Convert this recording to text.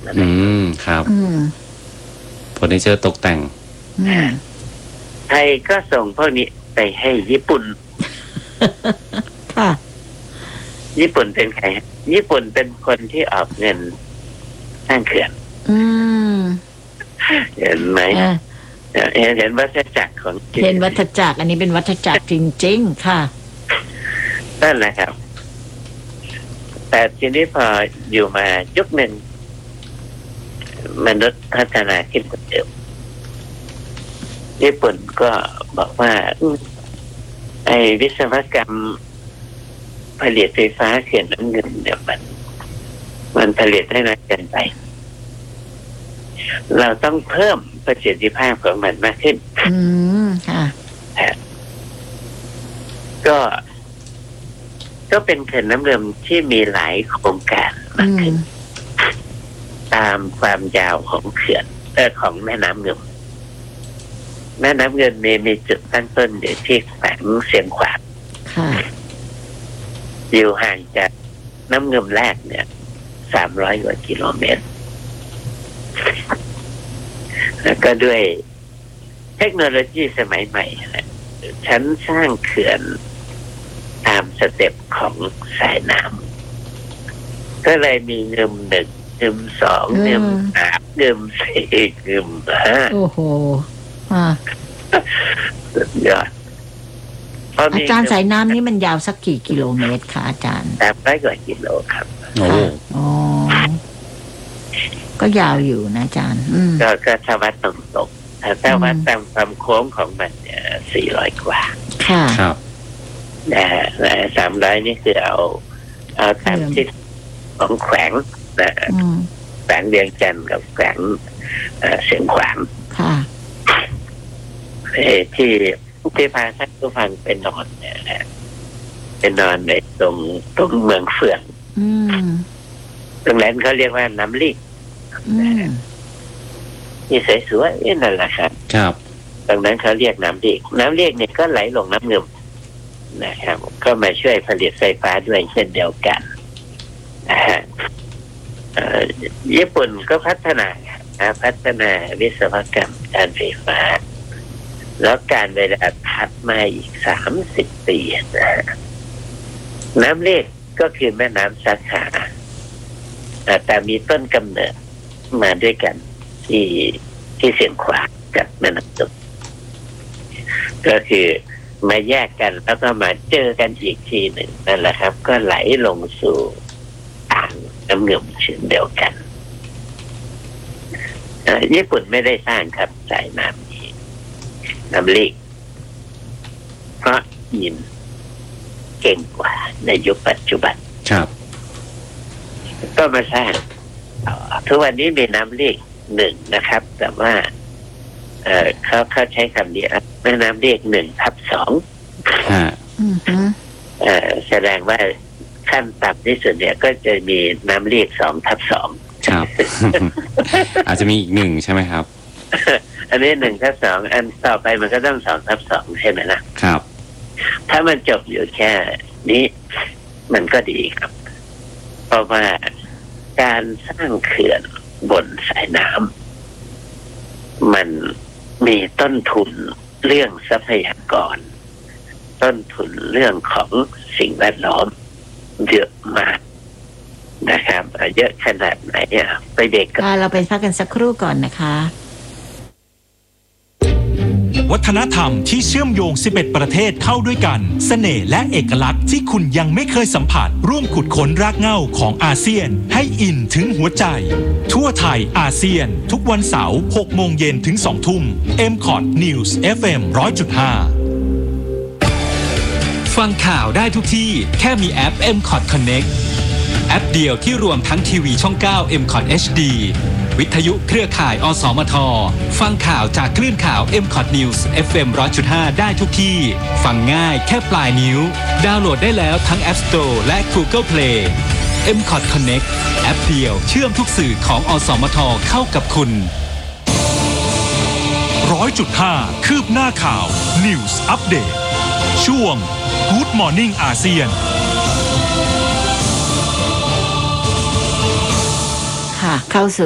ครับเฟอร์นิเจอร์ตกแต่งไทยก็ส่งพวกนี้ไปให้ญี่ปุ่นค่ะญี่ปุ่นเป็นใครญี่ปุ่นเป็นคนที่ออกเงินสร้างเขื่อนเห็นไหมเห็นวัฏจักรของเห็นวัฏจักรอันนี้เป็นวัฏจักรจริงๆค่ะนั่นแหละครับแต่ทีนี้พออยู่มายุคหนึ่งมนุษย์พัฒนาขึ้นกว่าเดิมญี่ปุ่นก็บอกว่าไอ้วิศวกรรมผลิตไฟฟ้าเขื่อนน้ำเงินเนี่ยมันผลิตได้น้อยเกินไปเราต้องเพิ่มประสิทธิภาพของมันมากขึ้นค่ะก็เป็นเขื่อนน้ำเงินที่มีหลายโครงการมากขึ้นตามความยาวของเขื่อนของแม่น้ำเงินแม่น้ำเงินมีจุดตั้งต้นอยู่ที่แขวงเสียงขวางอยู่ห่างจากน้ำเงินแรกเนี่ย300 กว่ากิโลเมตรแล้วก็ด้วยเทคโนโลยีสมัยใหม่ฉันสร้างเขื่อนตามสเต็ปของสายน้ำก็เลยมีเงิม1 เงิม2 เงิม3 เงิม4 เงิม5 โอ้โหสุดยอดอาจารย์สายน้ำนี่มันยาวสักกี่กิโลเมตรคะอาจารย์ 300 กว่ากิโลครับก็ยาวอยู่นะอาจารย์ก็ถ้าวัดตรงๆถ้าวัดตามความโค้งของมันเนี่ย400 กว่าค่ะครับแต่300นี่คือเอาตามที่ของแขวงนะแขวงเวียงจันทร์กับแขวงเสียงขวางค่ะที่พาท่านผู้ฟังไปนอนเนี่ยไปนอนในตรงเมืองเฟืองตรงนั้นเขาเรียกว่าน้ำลีกนี่สวยๆนั่นแหละครับครับตรงนั้นเขาเรียกน้ำลีกเนี่ยก็ไหลลงน้ำเงิมนะครับก็มาช่วยผลิตไฟฟ้าด้วยเช่นเดียวกันญี่ปุ่นก็พัฒนาวิศวกรรมการไฟฟ้าแล้วการเวลาถัดมาอีก30 ปีน้ำเลกก็คือแม่น้ำสาขาแต่มีต้นกำเนิดมาด้วยกันที่เสียงขวางกับแม่น้ำตกก็คือมาแยกกันแล้วก็มาเจอกันอีกทีหนึ่งนั่นแหละครับก็ไหลลงสู่อ่างน้ำเงิมเช่นเดียวกันญี่ปุ่นไม่ได้สร้างครับสายน้ำลีกเพราะยินเก่งกว่าในยุคปัจจุบันครับก็มาสร้างทุกวันนี้มีน้ำลีก1นะครับแต่ว่าเขาใช้คำนี้แม่น้ำลีก1/2แสดงว่าขั้นต่ำที่สุดเนี่ยก็จะมีน้ำลีก2/2 ครับ อาจจะมีอีก1ใช่ไหมครับอันนี้1/2อันต่อไปมันก็ต้อง2/2ใช่ไหมล่ะครับถ้ามันจบอยู่แค่นี้มันก็ดีครับเพราะว่าการสร้างเขื่อนบนสายน้ำมันมีต้นทุนเรื่องทรัพยากรต้นทุนเรื่องของสิ่งแวดล้อมเยอะมากนะครับเยอะขนาดไหนไปเด็กเราไปพักกันสักครู่ก่อนนะคะวัฒนธรรมที่เชื่อมโยง11ประเทศเข้าด้วยกันเสน่ห์และเอกลักษณ์ที่คุณยังไม่เคยสัมผัสร่วมขุดค้นรากเหง้าของอาเซียนให้อินถึงหัวใจทั่วไทยอาเซียนทุกวันเสาร์ 6 โมงเย็นถึง 2 ทุ่ม MCOT News FM 100.5 ฟังข่าวได้ทุกที่แค่มีแอป MCOT Connect แอปเดียวที่รวมทั้งทีวีช่อง 9 MCOT HDวิทยุเครือข่ายอสมทฟังข่าวจากคลื่นข่าว MCOT News FM 100.5 ได้ทุกที่ฟังง่ายแค่ปลายนิ้วดาวน์โหลดได้แล้วทั้ง App Store และ Google Play MCOT Connect แอปเดียวเชื่อมทุกสื่อของอสมทเข้ากับคุณ 100.5 คืบหน้าข่าว News Update ช่วง Good Morning อาเซียนค่ะเข้าสู่